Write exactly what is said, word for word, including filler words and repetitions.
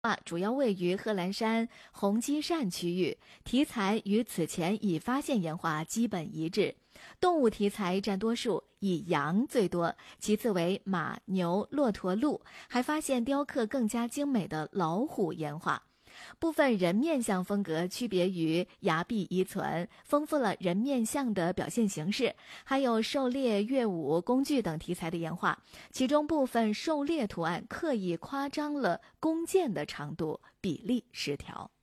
画主要位于贺兰山红基善区域，题材与此前已发现岩画基本一致。动物题材占多数，以羊最多，其次为马、牛、骆驼、鹿，还发现雕刻更加精美的老虎岩画。部分人面像风格区别于崖壁遗存，丰富了人面像的表现形式，还有狩猎、乐舞、工具等题材的岩画，其中部分狩猎图案刻意夸张了弓箭的长度，比例失调。